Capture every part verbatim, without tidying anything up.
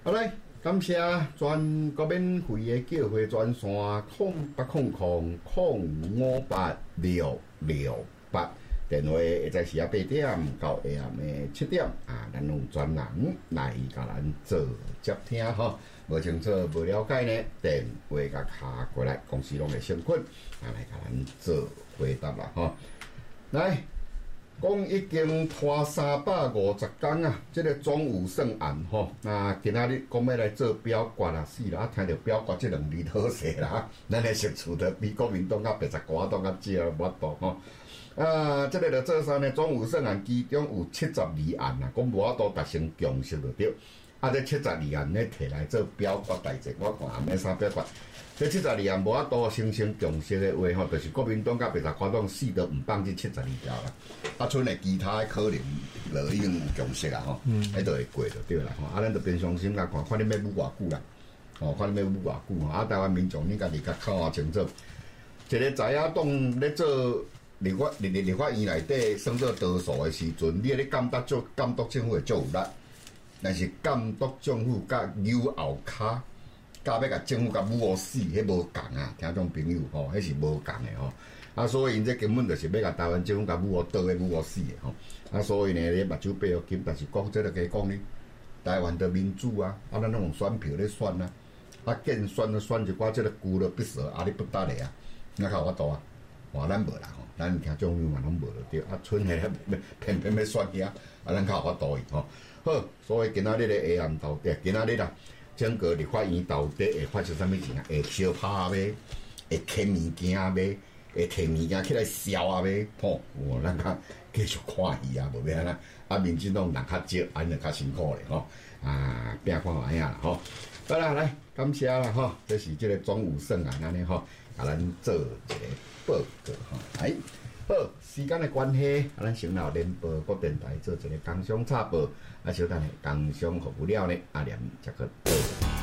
好来，感谢全国免费的叫回专线空八空空空五八六六八，电话会在时啊八点到下暗的七点啊，咱有专人来甲咱做接听吼。无清楚、无了解呢，电话甲卡过来，公司拢会先困啊来甲咱做回答啦吼。来。讲已经拖三百五十天啊！这个庄武胜案吼，那今仔日讲要来做表决啊，死啦！听到表决这两字好势啦，咱的实处的比国民党甲白十寡党较少无多吼。啊，这个着做啥呢？庄武胜案其中有七十二案啊，讲无法度达成共识就对。啊，这七十二案呢摕来做表决代志，我看暗暝三表决。这七十二案无法度形成共识的话吼，就是国民党甲白十寡党死都毋放这七十二条啦。啊，剩的其他的可能就已经有共识啦吼，迄就会过就对啦吼。啊，咱就平常心甲看，看你要舞偌久啦，吼，看你要舞偌久吼。啊，台湾民众你家己较考虑清楚，一个在野党咧做立法立立立法院内底算做多数的时阵，你咧监督做监督政府会足有力，但是监督政府甲扭后骹。甲要甲政府甲武死，迄无共啊！听众朋友吼，迄是无共的吼。啊，所以因这根本就是要甲台湾政府甲武倒个武死的吼。啊，所以呢，你目睭闭互金，但是讲这个加讲呢，台湾的民主啊，啊，咱拢用选票咧选啊，啊，见选咧选一寡这个孤了必死阿里不搭的啊，那较有法度啊。话咱无啦吼，咱听众朋友嘛拢无了对。啊，剩下偏偏要选遐，啊，咱较有法度伊吼。好，所以今仔日的下暗到底，今仔日啦。整个立法院到底会发生啥物事啊？会烧拍啊？会捡物件啊？会摕物件起来烧啊？吼，哦，咱较继续看戏啊，无要安啦。啊，民进党人较少，安尼较辛苦咧吼。啊，拼看安样啦吼。好啦，来感谢啦吼，这是这个庄武胜案安尼吼，甲咱做一个报告吼。来，好，时间的关系，啊，咱先到联播各电台做一个工商插播。啊，小等下工商服务了呢，阿连才去报。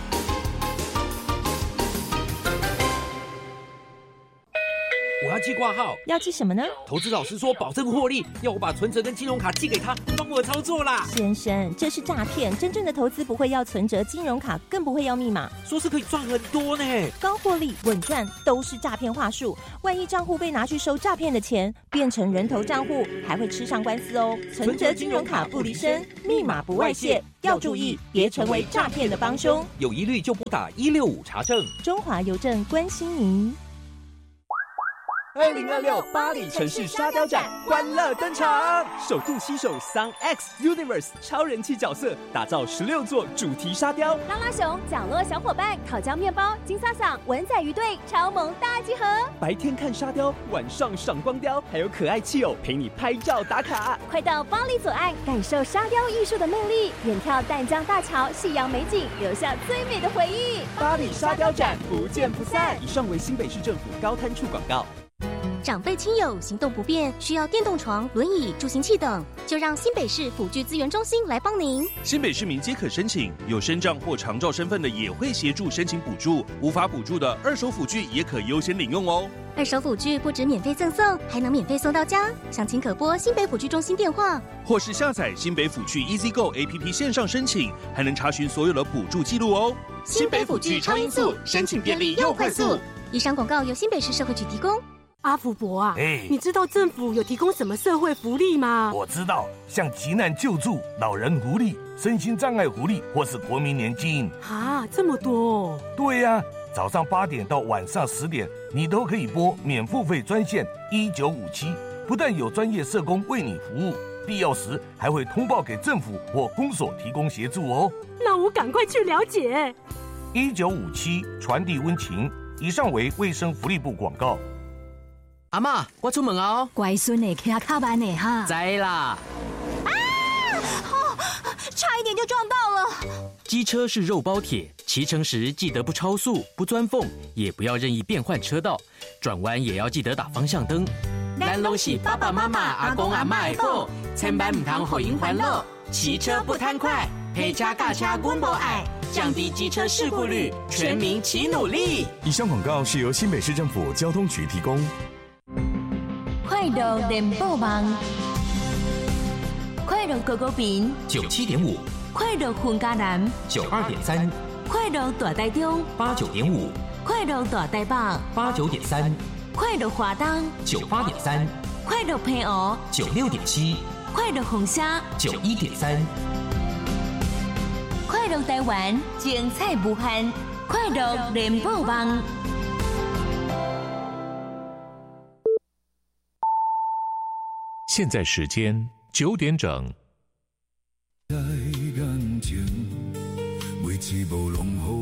我要寄挂号， 要寄什么呢？ 投资老师说保证获利，要我把存折跟金融卡寄给他，帮我操作啦。 先生，这是诈骗！真正的投资不会要存折、金融卡，更不会要密码。 说是可以赚很多呢， 高获利、稳赚都是诈骗话术。万一账户被拿去收诈骗的钱，变成人头账户，还会吃上官司哦。存折、金融卡不离身，密码不外泄，要注意，别成为诈骗的帮凶。 有疑虑就拨打一六五查证。 中华邮政关心您。 二零二六巴黎城市沙雕展欢乐登场，首度携手桑 X Universe 超人气角色，打造十六座主题沙雕。 拉拉熊、角落小伙伴、烤焦面包、金萨桑、文仔鱼队超萌大集合。 白天看沙雕，晚上赏光雕，还有可爱气友陪你拍照打卡。 快到巴黎左岸，感受沙雕艺术的魅力，远眺淡江大桥、夕阳美景，留下最美的回忆。 巴黎沙雕展不见不散。以上为新北市政府高滩处广告。 长辈亲友行动不便，需要电动床、轮椅、助行器等，就让新北市辅具资源中心来帮您。 新北市民皆可申请，有身障或长照身份的也会协助申请补助，无法补助的二手辅具也可优先领用哦。 二手辅具不止免费赠送，还能免费送到家。详情可拨新北辅具中心电话， 或是下载新北辅具 EasyGo A P P 线上申请，还能查询所有的补助记录哦。 新北辅具超音速，申请便利又快速。以上广告由新北市社会局提供。 阿福伯啊， 哎， 你知道政府有提供什么社会福利吗？ 我知道，像急难救助、老人福利、身心障碍福利，或是国民年金。 啊，这么多！ 对呀、啊，早上八点到晚上十点，你都可以拨免付费专线一九五七，不但有专业社工为你服务，必要时还会通报给政府或公所提供协助哦。 那我赶快去了解。 一九五七传递温情。以上为卫生福利部广告。 阿嬷，我出门啊、哦！ 乖孙的骑卡慢的哈。 知啦。 啊！哦，差一点就撞到了。 机车是肉包铁，骑乘时记得不超速、不钻缝，也不要任意变换车道，转弯也要记得打方向灯。 咱拢是爸爸妈妈、阿公阿嬷的宝，千万唔通互因烦恼。骑车不贪快，陪车驾车阮无爱，降低机车事故率，全民齐努力。 以上广告是由新北市政府交通局提供。 快乐联播网，快乐狗狗饼九七点五快乐混家南九二点三， 快乐大台中八九点五， 快乐大台北八九点三， 快乐华东九八点三， 快乐平湖九六点七， 快乐红虾九一点三， 快乐台湾精彩无限，快乐联播网。 现在时间九点整。